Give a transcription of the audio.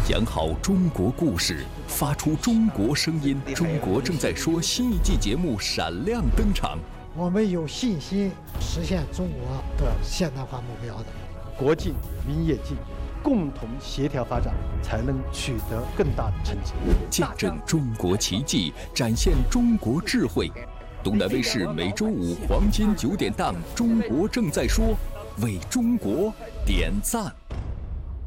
讲好中国故事，发出中国声音。中国正在说新一季节目闪亮登场。 我们有信心实现中国的现代化目标的。 国进民也进，共同协调发展，才能取得更大的成绩。 见证中国奇迹，展现中国智慧。东南卫视每周五黄金9点档《中国正在说》，为中国点赞。